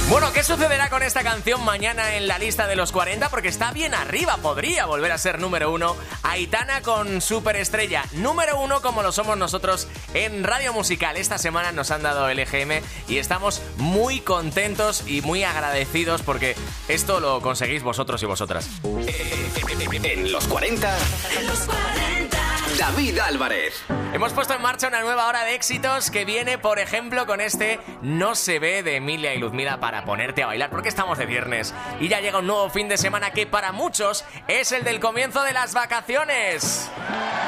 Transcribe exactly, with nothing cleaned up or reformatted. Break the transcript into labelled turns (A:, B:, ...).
A: Bueno, ¿qué sucederá con esta canción mañana en la lista de los cuarenta? Porque está bien arriba, podría volver a ser número uno. Aitana con Superestrella, número uno como lo somos nosotros en Radio Musical. Esta semana nos han dado el E G M y estamos muy contentos y muy agradecidos porque esto lo conseguís vosotros y vosotras.
B: En los cuarenta, en los cuarenta, David Álvarez.
A: Hemos puesto en marcha una nueva hora de éxitos que viene, por ejemplo, con este No se ve de Emilia y Ludmila para ponerte a bailar, porque estamos de viernes y ya llega un nuevo fin de semana que para muchos es el del comienzo de las vacaciones.